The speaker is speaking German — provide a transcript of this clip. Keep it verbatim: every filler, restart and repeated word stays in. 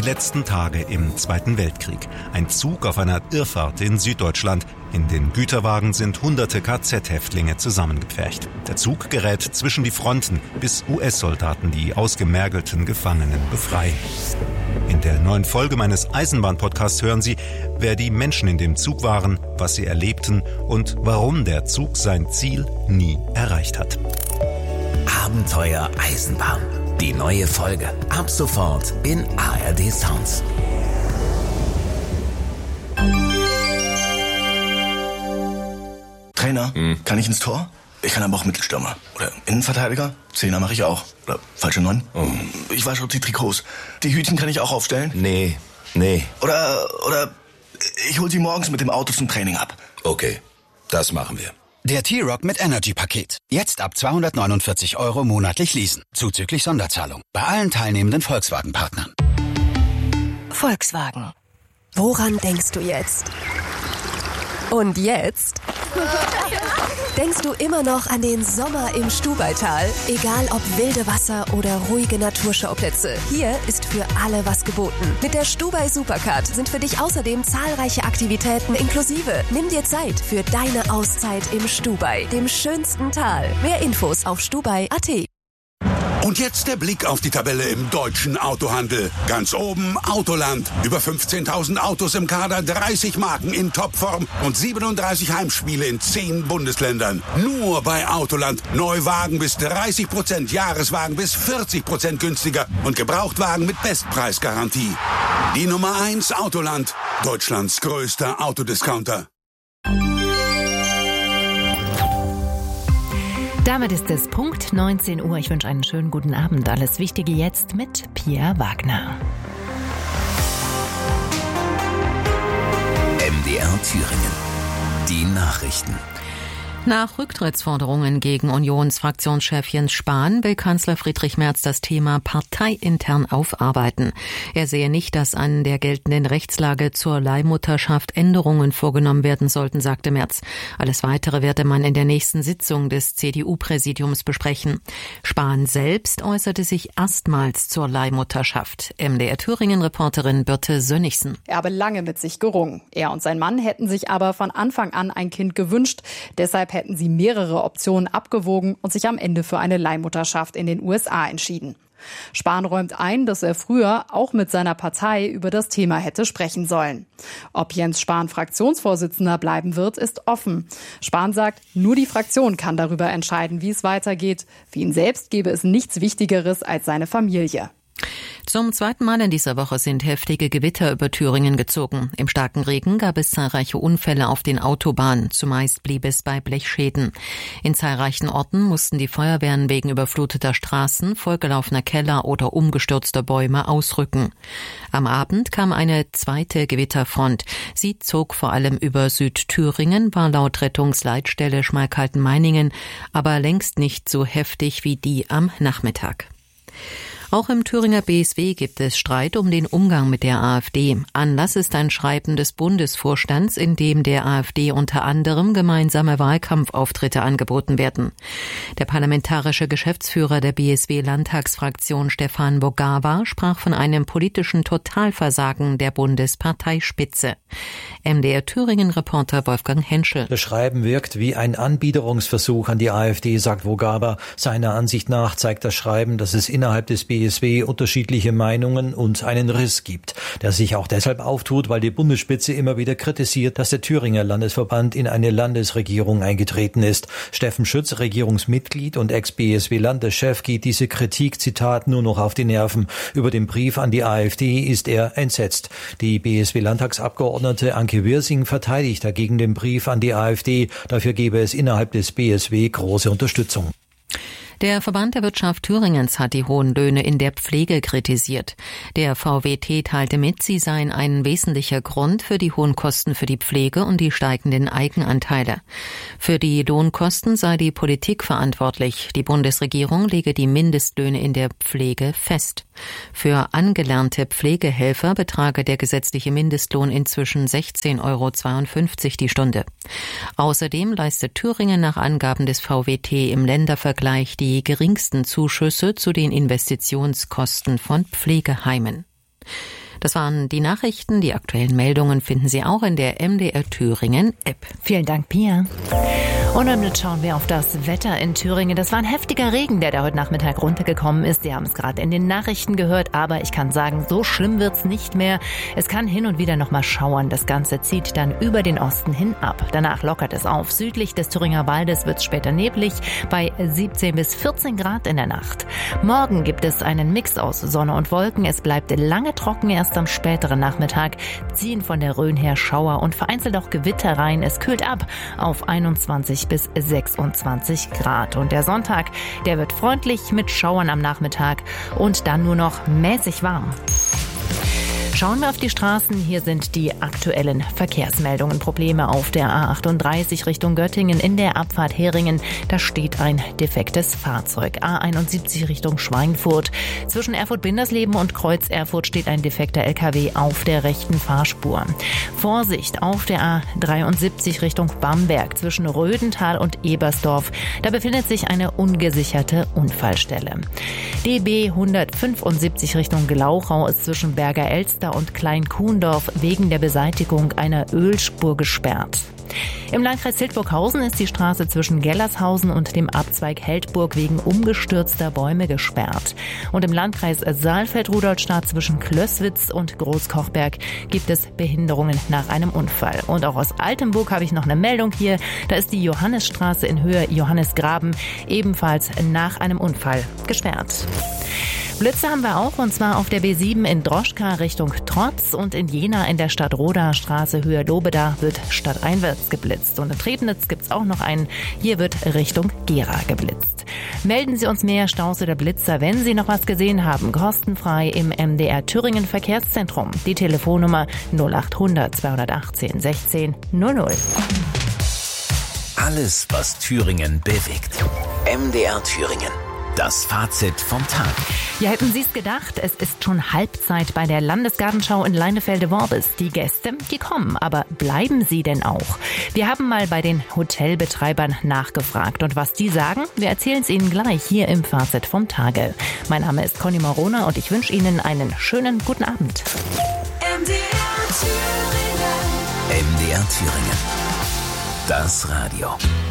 letzten Tage im Zweiten Weltkrieg. Ein Zug auf einer Irrfahrt in Süddeutschland. In den Güterwagen sind hunderte K Z-Häftlinge zusammengepfercht. Der Zug gerät zwischen die Fronten, bis U S-Soldaten die ausgemergelten Gefangenen befreien. In der neuen Folge meines Eisenbahn-Podcasts hören Sie, wer die Menschen in dem Zug waren, was sie erlebten und warum der Zug sein Ziel nie erreicht hat. Abenteuer Eisenbahn. Die neue Folge. Ab sofort in A R D Sounds. Trainer, hm. kann ich ins Tor? Ich kann aber auch Mittelstürmer. Oder Innenverteidiger? Zehner mache ich auch. Oder falsche Neun? Oh. Ich wasche auch die Trikots. Die Hütchen kann ich auch aufstellen? Nee, nee. Oder, oder ich hol sie morgens mit dem Auto zum Training ab. Okay, das machen wir. Der T-Roc mit Energy-Paket. Jetzt ab zweihundertneunundvierzig Euro monatlich leasen. Zuzüglich Sonderzahlung. Bei allen teilnehmenden Volkswagen-Partnern. Volkswagen. Woran denkst du jetzt? Und jetzt? Denkst du immer noch an den Sommer im Stubaital? Egal ob wilde Wasser oder ruhige Naturschauplätze. Hier ist für alle was geboten. Mit der Stubai Supercard sind für dich außerdem zahlreiche Aktivitäten inklusive. Nimm dir Zeit für deine Auszeit im Stubai, dem schönsten Tal. Mehr Infos auf stubai punkt a t. Und jetzt der Blick auf die Tabelle im deutschen Autohandel. Ganz oben Autoland. Über fünfzehntausend Autos im Kader, dreißig Marken in Topform und siebenunddreißig Heimspiele in zehn Bundesländern. Nur bei Autoland. Neuwagen bis dreißig Prozent, Jahreswagen bis vierzig Prozent günstiger und Gebrauchtwagen mit Bestpreisgarantie. Die Nummer eins Autoland. Deutschlands größter Autodiscounter. Damit ist es Punkt neunzehn Uhr. Ich wünsche einen schönen guten Abend. Alles Wichtige jetzt mit Pia Wagner. M D R Thüringen. Die Nachrichten. Nach Rücktrittsforderungen gegen Unionsfraktionschef Jens Spahn will Kanzler Friedrich Merz das Thema parteiintern aufarbeiten. Er sehe nicht, dass an der geltenden Rechtslage zur Leihmutterschaft Änderungen vorgenommen werden sollten, sagte Merz. Alles Weitere werde man in der nächsten Sitzung des C D U-Präsidiums besprechen. Spahn selbst äußerte sich erstmals zur Leihmutterschaft. M D R Thüringen-Reporterin Birte Sönnigsen. Er habe lange mit sich gerungen. Er und sein Mann hätten sich aber von Anfang an ein Kind gewünscht. Deshalb hätten sie mehrere Optionen abgewogen und sich am Ende für eine Leihmutterschaft in den U S A entschieden. Spahn räumt ein, dass er früher auch mit seiner Partei über das Thema hätte sprechen sollen. Ob Jens Spahn Fraktionsvorsitzender bleiben wird, ist offen. Spahn sagt, nur die Fraktion kann darüber entscheiden, wie es weitergeht. Für ihn selbst gäbe es nichts Wichtigeres als seine Familie. Zum zweiten Mal in dieser Woche sind heftige Gewitter über Thüringen gezogen. Im starken Regen gab es zahlreiche Unfälle auf den Autobahnen. Zumeist blieb es bei Blechschäden. In zahlreichen Orten mussten die Feuerwehren wegen überfluteter Straßen, vollgelaufener Keller oder umgestürzter Bäume ausrücken. Am Abend kam eine zweite Gewitterfront. Sie zog vor allem über Südthüringen, war laut Rettungsleitstelle Schmalkalden-Meiningen aber längst nicht so heftig wie die am Nachmittag. Auch im Thüringer B S W gibt es Streit um den Umgang mit der AfD. Anlass ist ein Schreiben des Bundesvorstands, in dem der AfD unter anderem gemeinsame Wahlkampfauftritte angeboten werden. Der parlamentarische Geschäftsführer der B S W-Landtagsfraktion Stefan Bogawa sprach von einem politischen Totalversagen der Bundesparteispitze. M D R Thüringen-Reporter Wolfgang Henschel. Das Schreiben wirkt wie ein Anbiederungsversuch an die AfD, sagt Bogawa. Seiner Ansicht nach zeigt das Schreiben, dass es innerhalb des B S W unterschiedliche Meinungen und einen Riss gibt, der sich auch deshalb auftut, weil die Bundesspitze immer wieder kritisiert, dass der Thüringer Landesverband in eine Landesregierung eingetreten ist. Steffen Schütz, Regierungsmitglied und Ex-B S W-Landeschef, geht diese Kritik, Zitat, nur noch auf die Nerven. Über den Brief an die AfD ist er entsetzt. Die B S W-Landtagsabgeordnete Anke Wirsing verteidigt dagegen den Brief an die AfD. Dafür gebe es innerhalb des B S W große Unterstützung. Der Verband der Wirtschaft Thüringens hat die hohen Löhne in der Pflege kritisiert. Der V W T teilte mit, sie seien ein wesentlicher Grund für die hohen Kosten für die Pflege und die steigenden Eigenanteile. Für die Lohnkosten sei die Politik verantwortlich. Die Bundesregierung lege die Mindestlöhne in der Pflege fest. Für angelernte Pflegehelfer betrage der gesetzliche Mindestlohn inzwischen sechzehn Euro zweiundfünfzig die Stunde. Außerdem leistet Thüringen nach Angaben des V W T im Ländervergleich die die geringsten Zuschüsse zu den Investitionskosten von Pflegeheimen. Das waren die Nachrichten. Die aktuellen Meldungen finden Sie auch in der M D R Thüringen App. Vielen Dank, Pia. Und damit schauen wir auf das Wetter in Thüringen. Das war ein heftiger Regen, der da heute Nachmittag runtergekommen ist. Sie haben es gerade in den Nachrichten gehört, aber ich kann sagen, so schlimm wird's nicht mehr. Es kann hin und wieder noch mal schauern. Das Ganze zieht dann über den Osten hin ab. Danach lockert es auf. Südlich des Thüringer Waldes wird's später neblig bei siebzehn bis vierzehn Grad in der Nacht. Morgen gibt es einen Mix aus Sonne und Wolken. Es bleibt lange trocken. Erst am späteren Nachmittag ziehen von der Rhön her Schauer und vereinzelt auch Gewitter rein. Es kühlt ab auf einundzwanzig bis sechsundzwanzig Grad. Und der Sonntag, der wird freundlich mit Schauern am Nachmittag und dann nur noch mäßig warm. Schauen wir auf die Straßen. Hier sind die aktuellen Verkehrsmeldungen. Probleme auf der A achtunddreißig Richtung Göttingen in der Abfahrt Heringen. Da steht ein defektes Fahrzeug. A einundsiebzig Richtung Schweinfurt. Zwischen Erfurt-Bindersleben und Kreuz Erfurt steht ein defekter L K W auf der rechten Fahrspur. Vorsicht auf der A dreiundsiebzig Richtung Bamberg zwischen Rödental und Ebersdorf. Da befindet sich eine ungesicherte Unfallstelle. D B hundertfünfundsiebzig Richtung Glauchau ist zwischen Berger Elster und Klein-Kuhndorf wegen der Beseitigung einer Ölspur gesperrt. Im Landkreis Hildburghausen ist die Straße zwischen Gellershausen und dem Abzweig Heldburg wegen umgestürzter Bäume gesperrt. Und im Landkreis Saalfeld-Rudolstadt zwischen Klößwitz und Großkochberg gibt es Behinderungen nach einem Unfall. Und auch aus Altenburg habe ich noch eine Meldung hier. Da ist die Johannesstraße in Höhe Johannesgraben ebenfalls nach einem Unfall gesperrt. Blitze haben wir auch, und zwar auf der B sieben in Droschka Richtung Trotz und in Jena in der Stadtroder Straße Höhe Lobeda wird stadteinwärts geblitzt. Und in Trebnitz gibt's auch noch einen, hier wird Richtung Gera geblitzt. Melden Sie uns mehr Staus oder Blitzer, wenn Sie noch was gesehen haben, kostenfrei im M D R Thüringen Verkehrszentrum. Die Telefonnummer null achthundert zweihundertachtzehn sechzehn null null. Alles, was Thüringen bewegt. M D R Thüringen. Das Fazit vom Tag. Ja, hätten Sie es gedacht, es ist schon Halbzeit bei der Landesgartenschau in Leinefelde-Worbis. Die Gäste, die kommen, aber bleiben sie denn auch? Wir haben mal bei den Hotelbetreibern nachgefragt. Und was die sagen, wir erzählen es Ihnen gleich hier im Fazit vom Tage. Mein Name ist Conny Morona und ich wünsche Ihnen einen schönen guten Abend. M D R Thüringen. M D R Thüringen. Das Radio.